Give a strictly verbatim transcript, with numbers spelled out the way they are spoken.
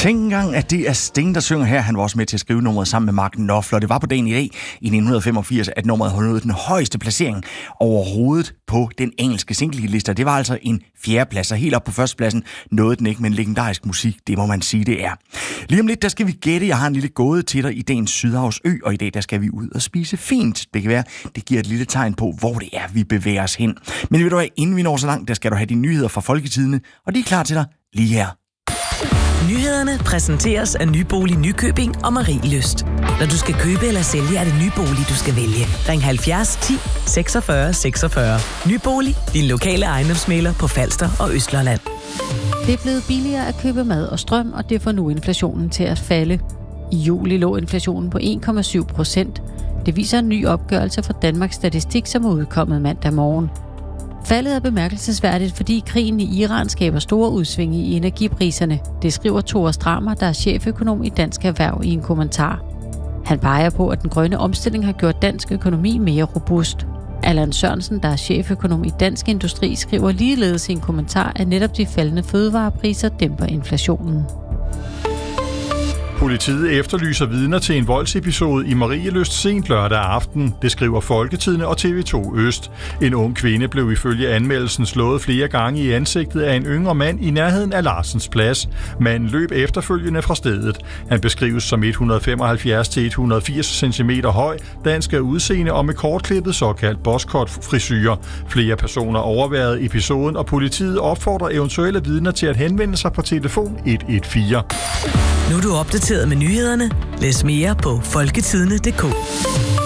Tænk engang, at det er Sting, der synger her. Han var også med til at skrive nummeret sammen med Mark Knopfler. Det var på dagen i dag i nitten femogfirs, at nummeret nåede den højeste placering overhovedet på den engelske single-liste. Det var altså en fjerdeplads, og helt op på førstepladsen nåede den ikke, men legendarisk musik, det må man sige, det er. Lige om lidt, der skal vi gætte. Jeg har en lille gåde til dig i dagens Sydhavsø, og i dag, der skal vi ud og spise fint. Det kan være, det giver et lille tegn på, hvor det er, vi bevæger os hen. Men ved du hvad, inden vi når så langt, der skal du have de nyheder fra Folketidene, og de er klar til dig lige her. Nyhederne præsenteres af Nybolig Nykøbing og Marielyst. Når du skal købe eller sælge, er det Nybolig, du skal vælge. Ring halvfjerds ti seksogfyrre seksogfyrre. Nybolig, din lokale ejendomsmægler på Falster og Østlandet. Det er blevet billigere at købe mad og strøm, og det får nu inflationen til at falde. I juli lå inflationen på en komma syv procent. Det viser en ny opgørelse fra Danmarks Statistik, som er udkommet mandag morgen. Faldet er bemærkelsesværdigt, fordi krigen i Iran skaber store udsving i energipriserne. Det skriver Thor Strammer, der er cheføkonom i Dansk Erhverv, i en kommentar. Han peger på, at den grønne omstilling har gjort dansk økonomi mere robust. Allan Sørensen, der er cheføkonom i Dansk Industri, skriver ligeledes i en kommentar, at netop de faldende fødevarepriser dæmper inflationen. Politiet efterlyser vidner til en voldsepisode i Marielyst sent lørdag aften. Det skriver Folketidene og T V to Øst. En ung kvinde blev ifølge anmeldelsen slået flere gange i ansigtet af en yngre mand i nærheden af Larsens Plads. Manden løb efterfølgende fra stedet. Han beskrives som et hundrede femoghalvfjerds til et hundrede firs centimeter høj, dansk af udseende og med kortklippet såkaldt boskort-frisyre. Flere personer overværede episoden, og politiet opfordrer eventuelle vidner til at henvende sig på telefon et et fire. Nu er du opdateret med nyhederne. Læs mere på folketidene punktum d k.